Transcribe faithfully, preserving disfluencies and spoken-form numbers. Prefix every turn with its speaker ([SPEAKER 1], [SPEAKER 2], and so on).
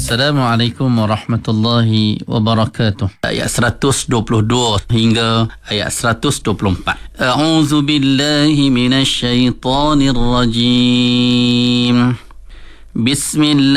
[SPEAKER 1] Assalamualaikum warahmatullahi wabarakatuh. Ayat seratus dua puluh dua hingga ayat seratus dua puluh empat. A'udzu billahi minasyaitonir rajim. Bismillah